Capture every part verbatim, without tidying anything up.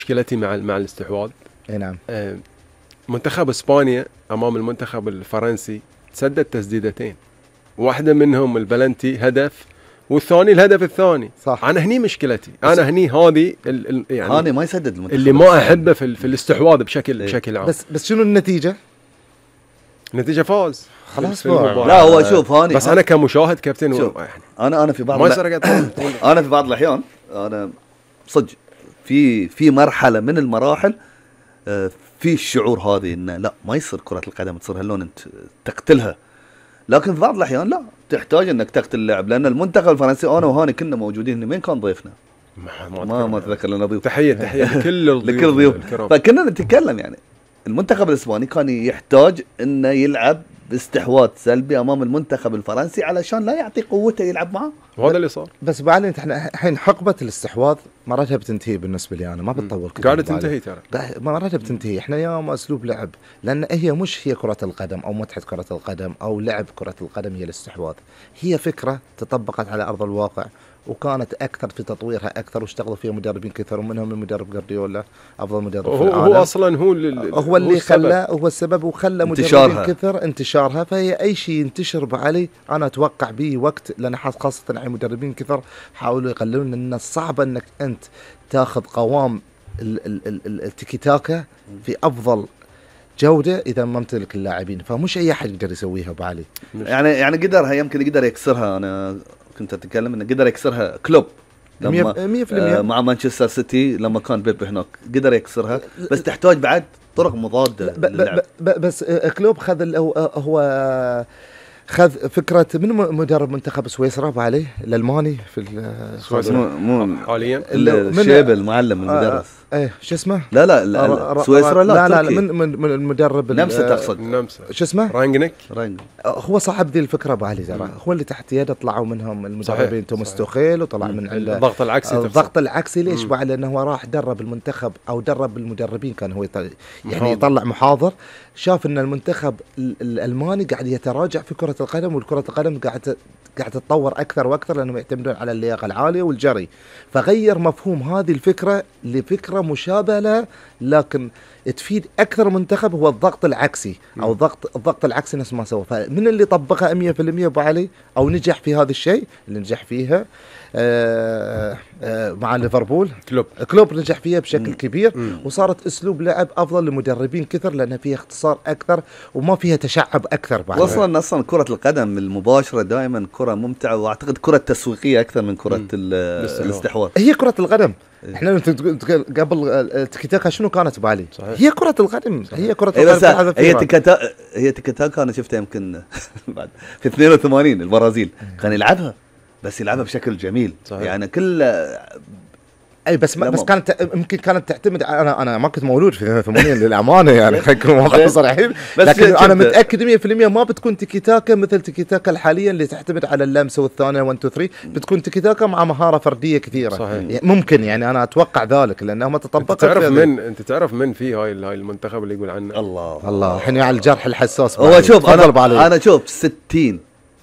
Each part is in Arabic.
مشكلتي مع مع الاستحواذ. اي نعم. آه، منتخب اسبانيا امام المنتخب الفرنسي تسدد تسديدتين، واحده منهم البلنتي هدف، والثاني الهدف الثاني. صح. انا هني مشكلتي، انا هني هذه يعني هاني ما يسدد المنتخب اللي ما احبه في, في الاستحواذ بشكل بشكل عام. بس بس شنو النتيجه؟ النتيجه فاز خلاص. لا هو شوف هاني، بس انا كمشاهد كابتن يعني انا انا في بعض ما يصير انا في بعض الاحيان انا صدق في في مرحله من المراحل في الشعور هذه انه لا ما يصير كره القدم تصير هاللون انت تقتلها، لكن في بعض الاحيان لا تحتاج انك تقتل اللاعب، لان المنتخب الفرنسي انا وهاني كنا موجودين. مين كان ضيفنا؟ ما ما ما اتذكر لنا ضيوف. تحيه تحيه لكل الضيوف لكل ضيوف. فكنا نتكلم يعني المنتخب الاسباني كان يحتاج انه يلعب باستحواذ سلبي امام المنتخب الفرنسي علشان لا يعطي قوته يلعب معه، وهذا اللي صار. بس بعدين احنا الحين حقبه الاستحواذ مرتها بتنتهي بالنسبه لي انا، ما بتطول كثير. قاعده تنتهي ترى. مرتها بتنتهي، احنا يوم اسلوب لعب، لان هي مش هي كره القدم او متعه كره القدم او لعب كره القدم هي الاستحواذ، هي فكره تطبقت على ارض الواقع وكانت اكثر في تطويرها اكثر، واشتغلوا فيها مدربين كثر، ومنهم المدرب جارديولا افضل مدرب هو في العالم. هو اصلا هو هو اللي خلى هو السبب وخلى مدربين كثر انتشارها. فهي اي شيء ينتشر بعلي انا اتوقع به وقت، لان خاصه على مدربين كثر حاولوا يقللون ان صعب انك انت تاخذ قوام التيكي تاكا في افضل جوده اذا ما امتلك اللاعبين، فمش اي احد يقدر يسويها بعلي. يعني يعني قدرها يمكن يقدر يكسرها. انا كنت اتكلم انه قدر يكسرها كلوب لما مية بالمية آه مع مانشستر سيتي لما كان بيب هناك قدر يكسرها، بس تحتاج بعد طرق مضاده للعب. بس كلوب خذ هو خذ فكره من مدرب منتخب سويسرا بعليه الالماني في سويسرا مو حاليا الشيب المعلم المدرس. ايه شو اسمه؟ لا لا, لا سويسرا لا لا لا, لا من من المدرب نمسا تقصد نمسا شو اسمه؟ رانجنيك. رانجنيك هو صاحب ذي الفكره بعلي ترى، هو اللي تحت يده طلعوا منهم المدربين توماس توخيل وطلع من عنده الضغط العكسي. الضغط العكسي ليش؟ بعد لانه هو راح درب المنتخب او درب المدربين، كان هو يعني يطلع محاضر، شاف ان المنتخب الالماني قاعد يتراجع في كره القدم، والكره القدم قاعد قاعد تتطور اكثر واكثر لانهم يعتمدون على اللياقه العاليه والجري، فغير مفهوم هذه الفكره لفكره مشابهه لها لكن تفيد اكثر منتخب، هو الضغط العكسي او الضغط الضغط العكسي نفس ما سوى. فمن اللي طبقها مية بالمية ابو علي او نجح في هذا الشيء اللي نجح فيها آآ آآ مع ليفربول كلوب كلوب نجح فيها بشكل مم. كبير مم. وصارت اسلوب لعب افضل لمدربين كثر لان فيها اختصار اكثر وما فيها تشعب اكثر. بعد اصلا اصلا كره القدم المباشره دائما كره ممتعه، واعتقد كره تسويقيه اكثر من كره الاستحواذ. هي كره القدم احنا قبل التيكي تاكا شنو كانت بالي؟ هي كره القدم. هي كره القدم. هي تيكي هي تيكي تاكا انا شفتها يمكن بعد في اثنين وثمانين البرازيل كان يلعبها، بس يلعبها بشكل جميل. صحيح. يعني كل اي بس ما بس كانت يمكن كانت تعتمد. انا انا ما كنت مولود في ثمانين للامانه يعني خلينا نكون واقعيين صريحين، لكن انا متاكد مية بالمية ما بتكون تيكي تاكا مثل تيكي تاكا الحاليا اللي تعتمد على اللمسه والثانيه واحد اثنين ثلاثة، بتكون تيكي تاكا مع مهاره فرديه كثيره. صحيح. ممكن يعني انا اتوقع ذلك لانها ما تطبقت. انت تعرف من انت تعرف من في هاي هاي المنتخب اللي يقول عنه الله الله الحين على الجرح الحساس. هو شوف انا انا شوف ستين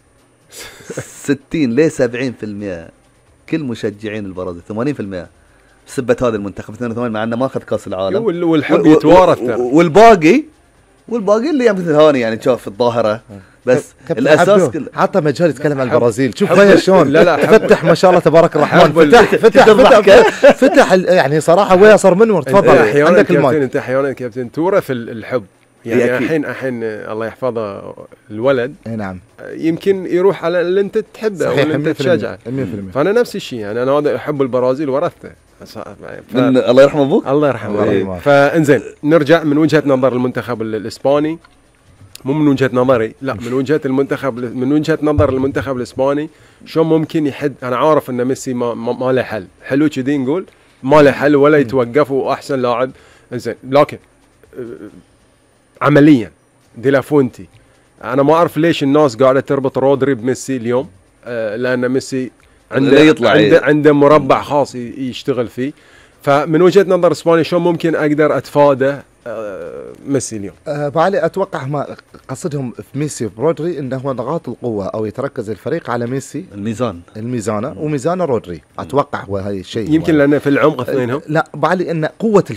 ستين ل سبعين بالمئة كل مشجعين البرازيل ثمانين بالمئة سبة هذا المنتخب اثنين وثمانين مع انه ما اخذ كاس العالم، والحب يتوارث ترى، والباقي والباقي اللي مثل هاني يعني تشوف الظاهره بس الاساس كله عطى مجال يتكلم عن البرازيل. شوف ويا شلون لا لا فتح ما شاء الله تبارك الرحمن فتح فتح فتح, فتح يعني صراحه ويا صار منور. تفضل عندك المايك. انت احيانا كابتن تورث الحب يعني الحين الحين الله يحفظه الولد. اي نعم يمكن يروح على اللي انت تحبه واللي انت تشجعه. فانا نفس الشيء يعني انا هذا احب البرازيل ورثته ف... من الله يرحمه ابوك. الله يرحمه. إيه. فانزين نرجع من وجهه نظر المنتخب الاسباني، مو من وجهه نظري لا من وجهه المنتخب من وجهه نظر المنتخب الاسباني شلون ممكن يحد. انا عارف ان ميسي ما, ما, ما له حل، حلو كذي نقول ما له حل ولا يتوقف واحسن لاعب انزين، لكن عمليا ديلافونتي انا ما اعرف ليش الناس قاعده تربط رودري بميسي اليوم. آه لان ميسي عنده يطلع عنده, عنده مربع خاص يشتغل فيه. فمن وجهه نظر اسبانيا شلون ممكن اقدر اتفادى آه ميسي اليوم؟ آه بعلي اتوقع ما قصدهم في ميسي وبرودري انه هو نقاط القوه او يتركز الفريق على ميسي الميزان الميزانه وميزانه رودري، اتوقع هو هاي الشيء يمكن لانه في العمق اثنينهم. لا بعلي ان قوه